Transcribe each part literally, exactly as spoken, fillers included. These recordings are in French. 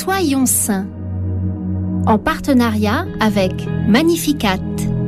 Soyons saints, en partenariat avec Magnificat.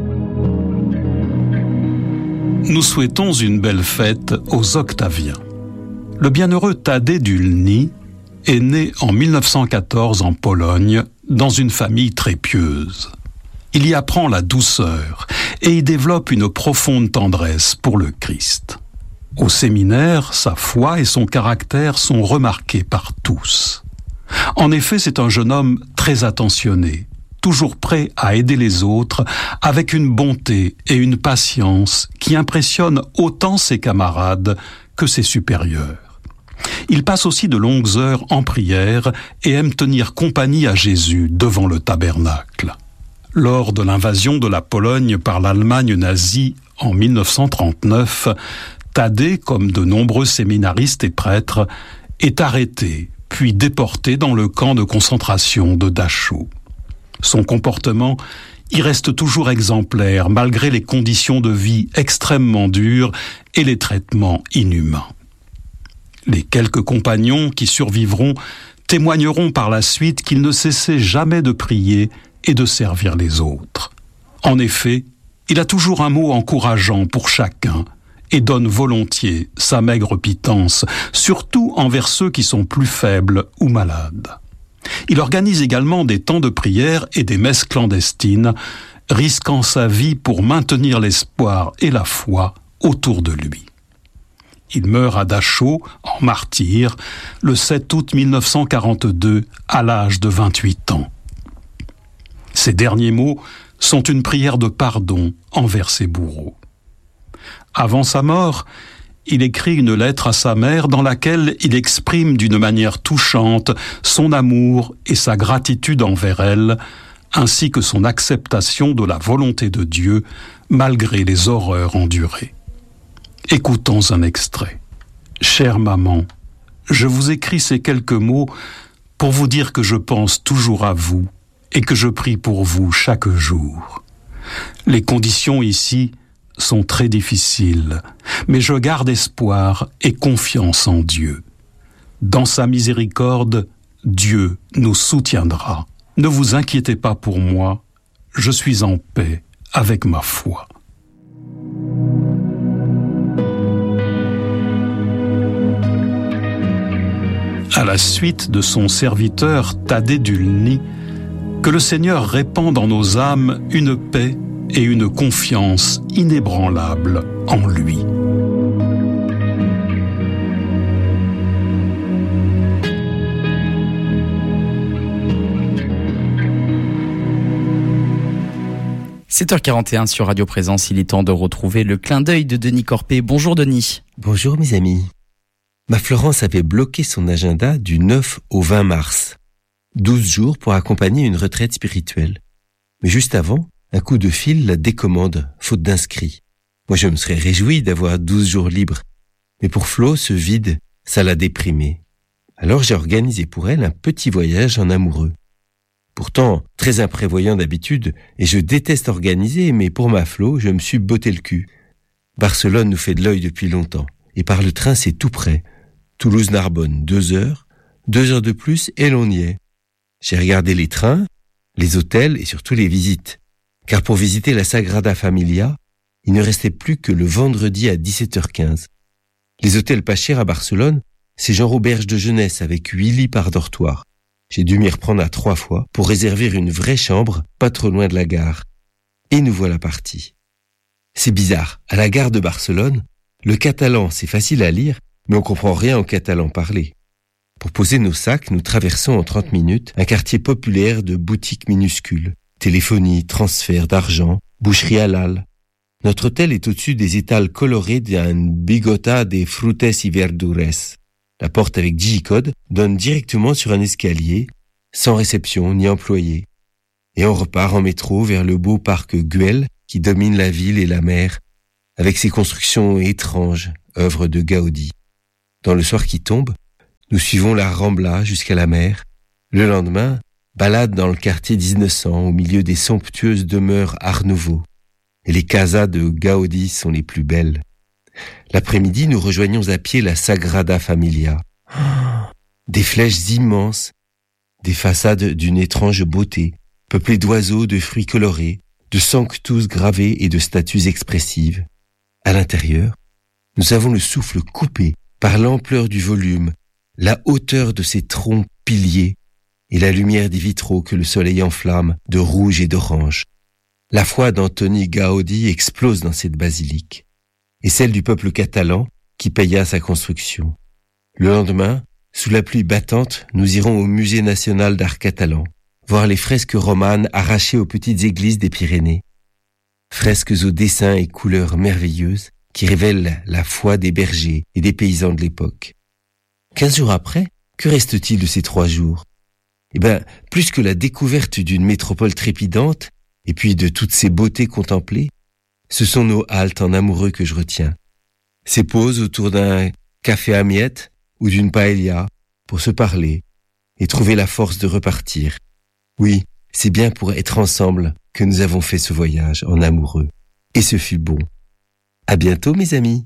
Nous souhaitons une belle fête aux Octaviens. Le bienheureux Thaddée d'Ulny est né en mille neuf cent quatorze en Pologne, dans une famille très pieuse. Il y apprend la douceur et y développe une profonde tendresse pour le Christ. Au séminaire, sa foi et son caractère sont remarqués par tous. En effet, c'est un jeune homme très attentionné, toujours prêt à aider les autres, avec une bonté et une patience qui impressionnent autant ses camarades que ses supérieurs. Il passe aussi de longues heures en prière et aime tenir compagnie à Jésus devant le tabernacle. Lors de l'invasion de la Pologne par l'Allemagne nazie en mille neuf cent trente-neuf, Thaddée, comme de nombreux séminaristes et prêtres, est arrêté puis déporté dans le camp de concentration de Dachau. Son comportement y reste toujours exemplaire malgré les conditions de vie extrêmement dures et les traitements inhumains. Les quelques compagnons qui survivront témoigneront par la suite qu'il ne cessait jamais de prier et de servir les autres. En effet, il a toujours un mot encourageant pour chacun et donne volontiers sa maigre pitance, surtout envers ceux qui sont plus faibles ou malades. Il organise également des temps de prière et des messes clandestines, risquant sa vie pour maintenir l'espoir et la foi autour de lui. Il meurt à Dachau, en martyr, le sept août mille neuf cent quarante-deux, à l'âge de vingt-huit ans. Ses derniers mots sont une prière de pardon envers ses bourreaux. Avant sa mort, il écrit une lettre à sa mère dans laquelle il exprime d'une manière touchante son amour et sa gratitude envers elle, ainsi que son acceptation de la volonté de Dieu malgré les horreurs endurées. Écoutons un extrait. « Chère maman, je vous écris ces quelques mots pour vous dire que je pense toujours à vous et que je prie pour vous chaque jour. Les conditions ici sont très difficiles, mais je garde espoir et confiance en Dieu. Dans sa miséricorde, Dieu nous soutiendra. Ne vous inquiétez pas pour moi, je suis en paix avec ma foi. » À la suite de son serviteur Thaddée d'Ulny, que le Seigneur répand dans nos âmes une paix et une confiance inébranlable en lui. sept heures quarante et un sur Radio Présence, il est temps de retrouver le clin d'œil de Denis Corpé. Bonjour Denis. Bonjour mes amis. Ma Florence avait bloqué son agenda du neuf au vingt mars. douze jours pour accompagner une retraite spirituelle. Mais juste avant, un coup de fil la décommande, faute d'inscrits. Moi, je me serais réjoui d'avoir douze jours libres. Mais pour Flo, ce vide, ça l'a déprimée. Alors j'ai organisé pour elle un petit voyage en amoureux. Pourtant, très imprévoyant d'habitude, et je déteste organiser, mais pour ma Flo, je me suis botté le cul. Barcelone nous fait de l'œil depuis longtemps, et par le train, c'est tout près. Toulouse-Narbonne, deux heures, deux heures de plus, et l'on y est. J'ai regardé les trains, les hôtels et surtout les visites. Car pour visiter la Sagrada Familia, il ne restait plus que le vendredi à dix-sept heures quinze. Les hôtels pas chers à Barcelone, c'est genre auberge de jeunesse avec huit lits par dortoir. J'ai dû m'y reprendre à trois fois pour réserver une vraie chambre pas trop loin de la gare. Et nous voilà partis. C'est bizarre, à la gare de Barcelone, le catalan c'est facile à lire, mais on comprend rien au catalan parlé. Pour poser nos sacs, nous traversons en trente minutes un quartier populaire de boutiques minuscules. Téléphonie, transfert d'argent, boucherie halal. Notre hôtel est au-dessus des étals colorés d'un bigota de frutes y verdures. La porte avec digicode donne directement sur un escalier, sans réception ni employé. Et on repart en métro vers le beau parc Güell qui domine la ville et la mer, avec ses constructions étranges, œuvres de Gaudi. Dans le soir qui tombe, nous suivons la Rambla jusqu'à la mer. Le lendemain, balade dans le quartier dix-neuf cents au milieu des somptueuses demeures Art Nouveau. Et les casas de Gaudi sont les plus belles. L'après-midi, nous rejoignons à pied la Sagrada Familia. Des flèches immenses, des façades d'une étrange beauté, peuplées d'oiseaux, de fruits colorés, de sanctus gravés et de statues expressives. À l'intérieur, nous avons le souffle coupé par l'ampleur du volume, la hauteur de ses troncs piliers et la lumière des vitraux que le soleil enflamme de rouge et d'orange. La foi d'Antoni Gaudi explose dans cette basilique, et celle du peuple catalan qui paya sa construction. Le lendemain, sous la pluie battante, nous irons au Musée national d'art catalan, voir les fresques romanes arrachées aux petites églises des Pyrénées. Fresques aux dessins et couleurs merveilleuses qui révèlent la foi des bergers et des paysans de l'époque. Quinze jours après, que reste-t-il de ces trois jours? Eh ben, plus que la découverte d'une métropole trépidante, et puis de toutes ces beautés contemplées, ce sont nos haltes en amoureux que je retiens. Ces pauses autour d'un café à miettes ou d'une paella pour se parler et trouver la force de repartir. Oui, c'est bien pour être ensemble que nous avons fait ce voyage en amoureux. Et ce fut bon. À bientôt, mes amis.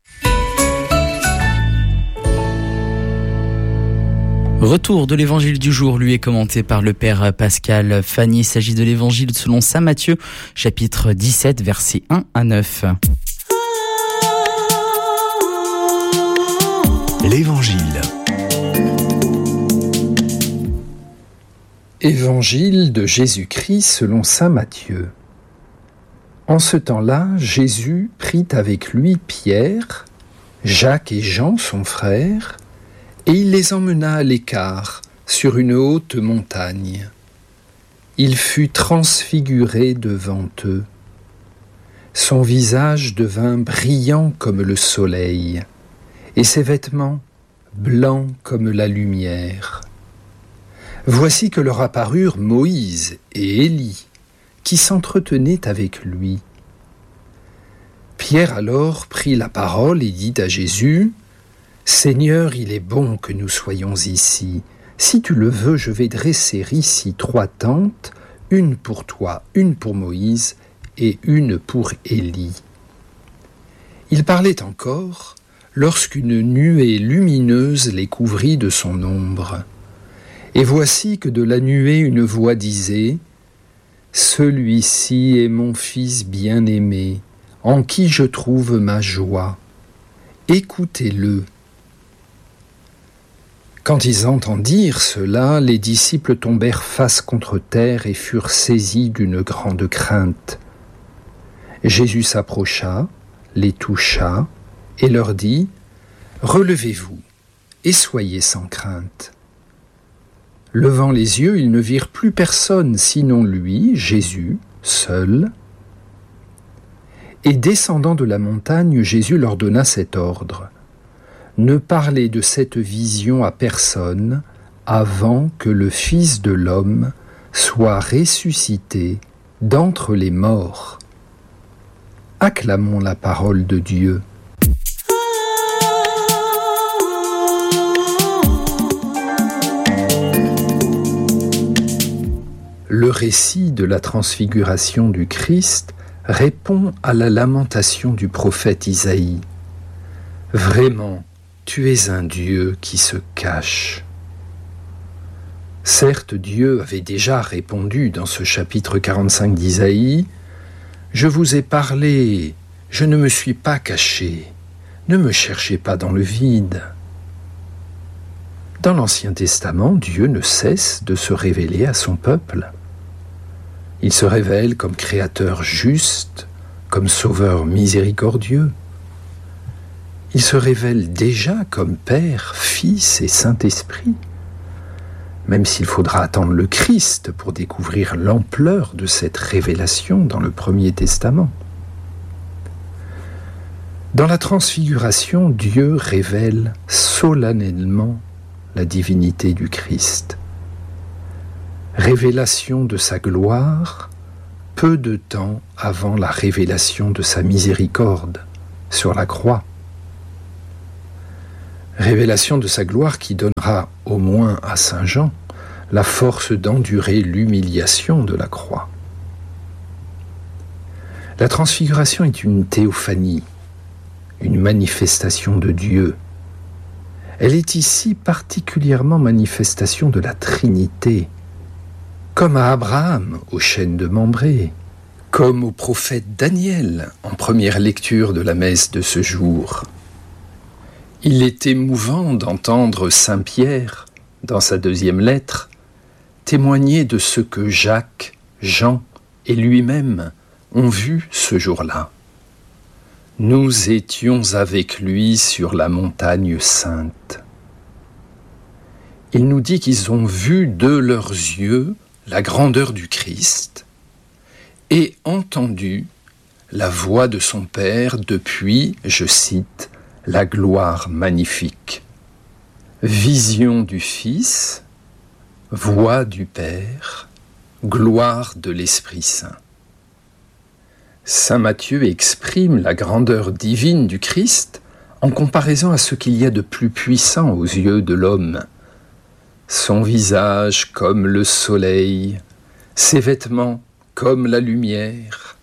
Retour de l'évangile du jour, lui est commenté par le père Pascal Fanny. Il s'agit de l'évangile selon saint Matthieu, chapitre dix-sept, versets un à neuf. L'Évangile. Évangile de Jésus-Christ selon saint Matthieu. En ce temps-là, Jésus prit avec lui Pierre, Jacques et Jean, son frère, et il les emmena à l'écart, sur une haute montagne. Il fut transfiguré devant eux. Son visage devint brillant comme le soleil, et ses vêtements blancs comme la lumière. Voici que leur apparurent Moïse et Élie, qui s'entretenaient avec lui. Pierre alors prit la parole et dit à Jésus : « Seigneur, il est bon que nous soyons ici. Si tu le veux, je vais dresser ici trois tentes, une pour toi, une pour Moïse et une pour Élie. » Il parlait encore lorsqu'une nuée lumineuse les couvrit de son ombre. Et voici que de la nuée une voix disait : « Celui-ci est mon fils bien-aimé, en qui je trouve ma joie. Écoutez-le. » Quand ils entendirent cela, les disciples tombèrent face contre terre et furent saisis d'une grande crainte. Jésus s'approcha, les toucha et leur dit : « Relevez-vous et soyez sans crainte. » Levant les yeux, ils ne virent plus personne sinon lui, Jésus, seul. Et descendant de la montagne, Jésus leur donna cet ordre : « Ne parlez de cette vision à personne avant que le Fils de l'homme soit ressuscité d'entre les morts. » Acclamons la parole de Dieu. Le récit de la transfiguration du Christ répond à la lamentation du prophète Isaïe. Vraiment, tu es un Dieu qui se cache. Certes, Dieu avait déjà répondu dans ce chapitre quarante-cinq d'Isaïe : « Je vous ai parlé, je ne me suis pas caché, ne me cherchez pas dans le vide. » Dans l'Ancien Testament, Dieu ne cesse de se révéler à son peuple. Il se révèle comme créateur juste, comme sauveur miséricordieux. Il se révèle déjà comme Père, Fils et Saint-Esprit, même s'il faudra attendre le Christ pour découvrir l'ampleur de cette révélation dans le Premier Testament. Dans la Transfiguration, Dieu révèle solennellement la divinité du Christ. Révélation de sa gloire, peu de temps avant la révélation de sa miséricorde sur la croix. Révélation de sa gloire qui donnera, au moins à saint Jean, la force d'endurer l'humiliation de la croix. La transfiguration est une théophanie, une manifestation de Dieu. Elle est ici particulièrement manifestation de la Trinité, comme à Abraham au chêne de Mambré, comme au prophète Daniel en première lecture de la messe de ce jour. Il est émouvant d'entendre saint Pierre, dans sa deuxième lettre, témoigner de ce que Jacques, Jean et lui-même ont vu ce jour-là. Nous étions avec lui sur la montagne sainte. Il nous dit qu'ils ont vu de leurs yeux la grandeur du Christ et entendu la voix de son Père depuis, je cite, la gloire magnifique. Vision du Fils, voix du Père, gloire de l'Esprit Saint. Saint Matthieu exprime la grandeur divine du Christ en comparaison à ce qu'il y a de plus puissant aux yeux de l'homme. Son visage comme le soleil, ses vêtements comme la lumière.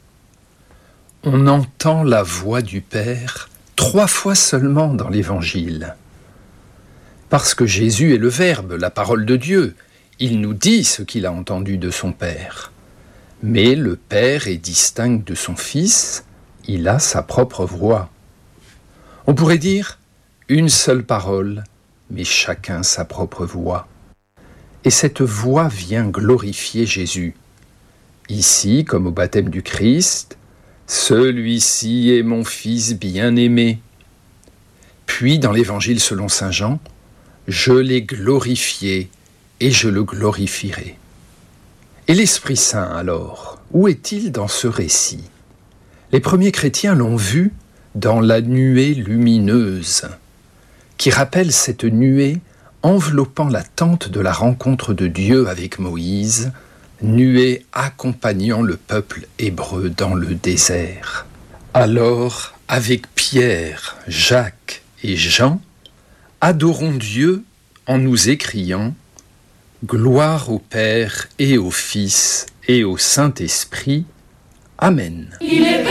On entend la voix du Père trois fois seulement dans l'Évangile. Parce que Jésus est le Verbe, la parole de Dieu, il nous dit ce qu'il a entendu de son Père. Mais le Père est distinct de son Fils, il a sa propre voix. On pourrait dire une seule parole, mais chacun sa propre voix. Et cette voix vient glorifier Jésus. Ici, comme au baptême du Christ, « Celui-ci est mon Fils bien-aimé ». Puis, dans l'Évangile selon saint Jean, « Je l'ai glorifié et je le glorifierai ». Et l'Esprit Saint, alors, où est-il dans ce récit ? Les premiers chrétiens l'ont vu dans la nuée lumineuse, qui rappelle cette nuée enveloppant la tente de la rencontre de Dieu avec Moïse, nuée accompagnant le peuple hébreu dans le désert. Alors, avec Pierre, Jacques et Jean, adorons Dieu en nous écriant « Gloire au Père et au Fils et au Saint-Esprit. Amen. » Il est